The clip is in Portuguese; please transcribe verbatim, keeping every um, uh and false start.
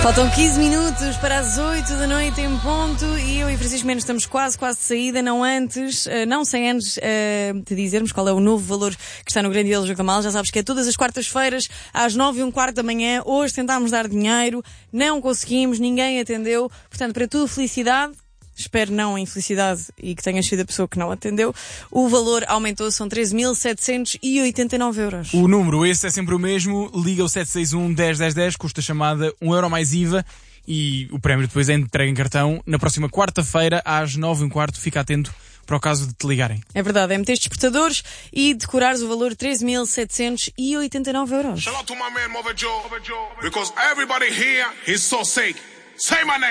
Faltam quinze minutos para as oito da noite em ponto e eu e Francisco Mendes estamos quase, quase de saída, não antes, uh, não sem antes uh, de dizermos qual é o novo valor que está no Grande Dia do Jogo da Mal. Já sabes que é todas as quartas-feiras, às nove e um quarto da manhã. Hoje tentámos dar dinheiro, não conseguimos, ninguém atendeu. Portanto, para tua felicidade, espero não infelicidade e que tenhas sido a pessoa que não atendeu, o valor aumentou, são treze mil setecentos e oitenta e nove euros. O número, esse é sempre o mesmo, liga o sete seis um, dez, dez, dez, custa a chamada um euro mais I V A e o prémio depois é entregue em cartão. Na próxima quarta-feira, às nove e um quarto, fica atento para o caso de te ligarem. É verdade, é meter despertadores e decorares o valor treze mil setecentos e oitenta e nove euros. Shout out to my man Mother Joe, because everybody here is so sick. Say my name.